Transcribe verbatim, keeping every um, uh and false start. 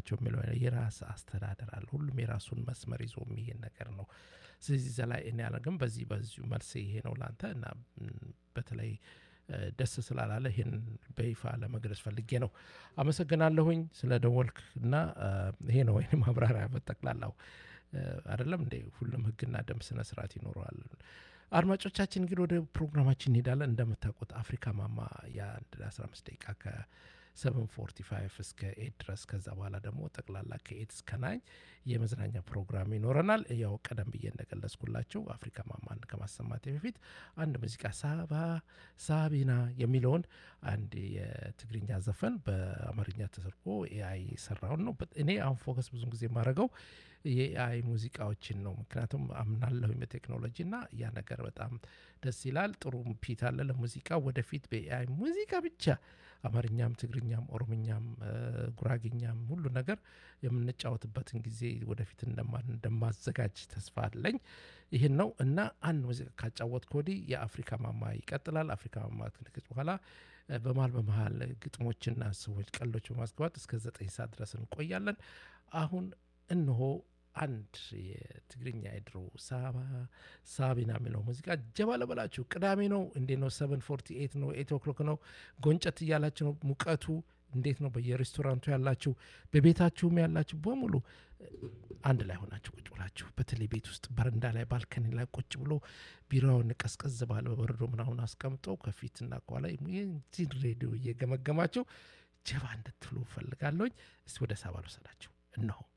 ናቸው የሚለው የራስ አስተዳደር አለ። ሁሉም የራሱን መስመር ይዞ የሚሄድ ነገር ነው። ስለዚህ እዛ ላይ እኔ ያለ ግን በዚህ በዚሁ መልስ ይሄ ነው ላንተ እና በተለይ ደስ ስላላለ ይሄን በይፋ ለመግለጽ ፈልጌ ነው። አመሰግናለሁኝ ስለ ደወልክ እና ይሄ ነው ወይንም ማብራሪያ በጠቅላላው አይደለም እንዴ ሁሉም ህግና ደንብ ስነ ስርዓት ይኖረዋል። አድማጮቻችን እንግዲህ ወደ ፕሮግራማችን እንሄዳለን። እንደምታውቁት አፍሪካ ማማ የአንድ አስራ አምስት ደቂቃ ከሰቨን ፎርቲ ፋይቭ እስከ ኤት ድረስ ከዛ በኋላ ደግሞ ጠቅላላ ከኤት እስከ ናይን የመዝናኛ ፕሮግራም ይኖረናል። ያው ቀደም ብዬ እንደገለጽኩላቸው አፍሪካ ማማን ከማሰማቴ በፊት አንድ ሙዚቃ ሳባ ሳቢና የሚለውን አንድ የትግርኛ ዘፈን በአማርኛ ተሰርቆ ኤአይ ሰራውን ነው። እኔ አሁን ፎከስ ብዙ ጊዜ የማደርገው የኤአይ ሙዚቃዎችን ነው። ምክንያቱም አምናለሁ በቴክኖሎጂ እና ያ ነገር በጣም ደስ ይላል። ጥሩ ፒት አለ ለሙዚቃ። ወደፊት በኤአይ ሙዚቃ ብቻ አማርኛም፣ ትግርኛም፣ ኦሮምኛም፣ ጉራግኛም ሁሉ ነገር የምንጫወትበትን ጊዜ ወደፊት እንደማዘጋጅ ተስፋ አለኝ። ይህን ነው እና አንድ ሙዚቃ ካጫወትኩ ወዲህ የአፍሪካ ማማ ይቀጥላል። አፍሪካ ማማ ከልክት በኋላ በመሀል በመሀል ግጥሞችና ሰዎች ቀልዶች በማስገባት እስከ ዘጠኝ ሰዓት ድረስ እንቆያለን። አሁን እነሆ አንድ የትግርኛ የድሮ ሳባ ሳቢና የሚለው ሙዚቃ ጀባ ለበላችሁ። ቅዳሜ ነው እንዴ ነው ሰቨን ፎርቲ ኤይት ነው ኤይት ኦክሎክ ነው። ጎንጨት እያላችሁ ነው። ሙቀቱ እንዴት ነው? በየሬስቶራንቱ ያላችሁ በቤታችሁም ያላችሁ በሙሉ አንድ ላይ ሆናችሁ ቁጭ ብላችሁ በተለይ ቤት ውስጥ በረንዳ ላይ ባልከኒ ላይ ቁጭ ብሎ ቢራውን ቀዝቀዝ ባለ በበረዶ ምናምን አስቀምጦ ከፊትና ከኋላ ይህን ሬዲዮ እየገመገማችሁ ጀባ እንድትሉ ፈልጋለሁኝ። እስቲ ወደ ሳባ ልወሰዳችሁ እነሆ